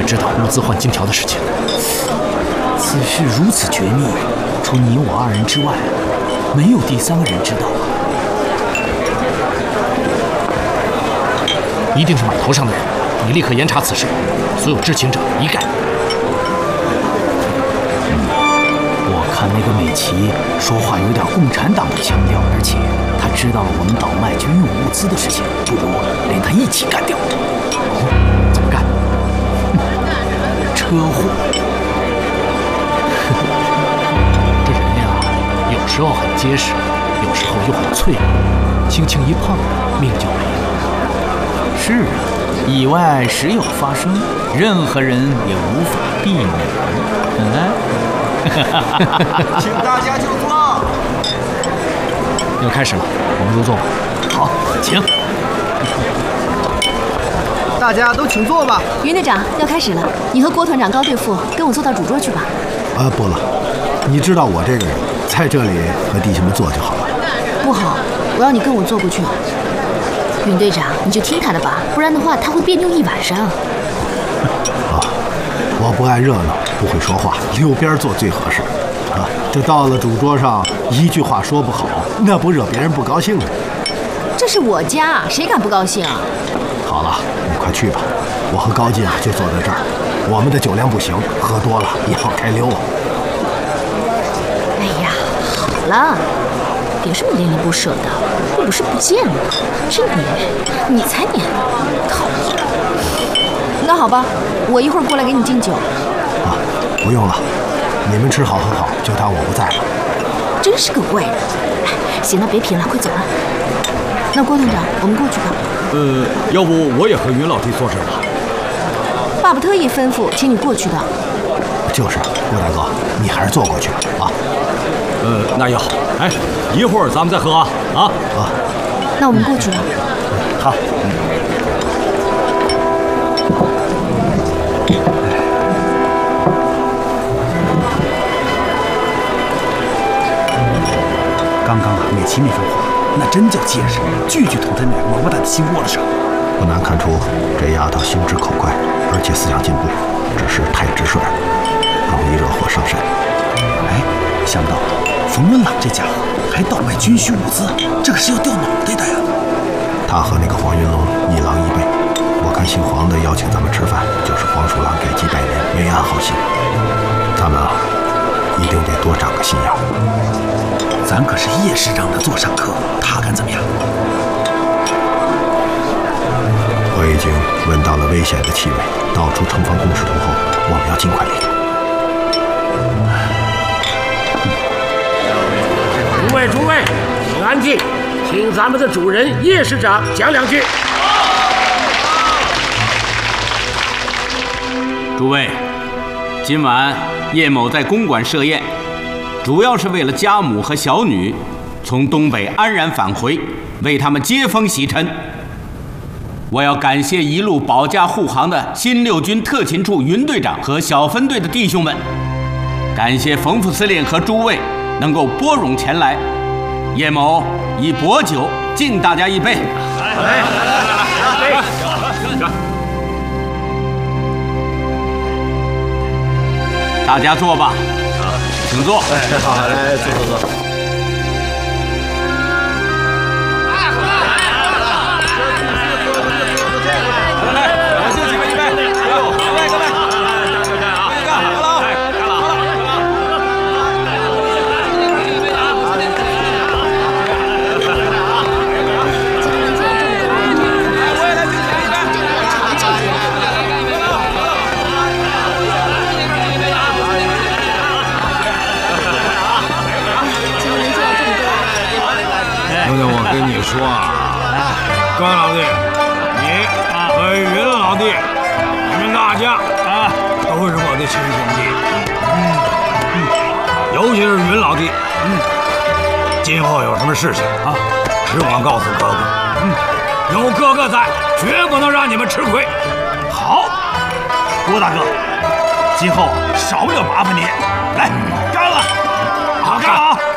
知道物资换金条的事情。 此事如此绝密，除你我2人之外，没有第3个人知道啊。 一定是码头上的人，你立刻严查此事，所有知情者一概。 我看那个美琪说话有点共产党的腔调，而且他知道了我们倒卖军用物资的事情，不如连他一起干掉。 怎么干？ 车祸。 这人呀，有时候很结实，有时候又很脆弱，轻轻一碰，命就没了。 是啊，意外时有发生，任何人也无法避免。 请大家就坐。 要开始了，我们入座吧。 好，请。 大家都请坐吧。 云队长，要开始了，你和郭团长、高队副跟我坐到主桌去吧。 不了，你知道我这个人，在这里和弟兄们坐就好了。 不好，我要你跟我坐过去。云队长，你就听他的吧，不然的话他会别扭一晚上。 我不爱热闹，不会说话，溜边坐最合适。这到了主桌上，一句话说不好，那不惹别人不高兴吗？ 这是我家，谁敢不高兴啊？ 好了，你快去吧，我和高进就坐在这儿。我们的酒量不行，喝多了也好开溜啊。 哎呀，好了，别这么恋恋不舍的，又不是不见了，真粘人，你才粘，讨厌。那好吧，我一会儿过来给你敬酒。 不用了，你们吃好喝好，就当我不在了。 真是个怪人。行了，别贫了，快走了。那郭团长，我们过去吧。 要不我也和云老弟坐这儿吧。 爸爸特意吩咐请你过去的。 就是，郭大哥，你还是坐过去吧。 那也好。哎，一会儿咱们再喝啊。 那我们过去了。 好。 刚刚美琪那番话，那真叫结实，句句捅他那王八蛋的心窝子上。 不难看出，这丫头心直口快，而且思想进步，只是太直率了，容易惹祸上身。 哎，想不到冯文朗这家伙还倒卖军需物资，这可是要掉脑袋的呀！ 他和那个黄云龙一郎一辈，我看姓黄的邀请咱们吃饭，就是黄鼠狼给鸡拜年，没安好心。咱们一定得多长个心眼。 咱可是叶师长的座上客，他敢怎么样？ 我已经闻到了危险的气味，到处城防工事图后，我们要尽快离开。 诸位，请安静，听咱们的主人叶师长讲2句。 诸位，今晚叶某在公馆设宴，主要是为了家母和小女从东北安然返回，为他们接风洗尘。我要感谢一路保驾护航的新6军特勤处云队长和小分队的弟兄们，感谢冯副司令和诸位能够拨冗前来。叶某以薄酒敬大家一杯。来，大家坐吧，请坐。 好，来坐。 说啊，高老弟，你和云老弟，你们大家都是我的亲兄弟，尤其是云老弟，今后有什么事情啊，只管告诉哥哥，有哥哥在，绝不能让你们吃亏。 好，郭大哥，今后少不了麻烦你，来干了，干啊！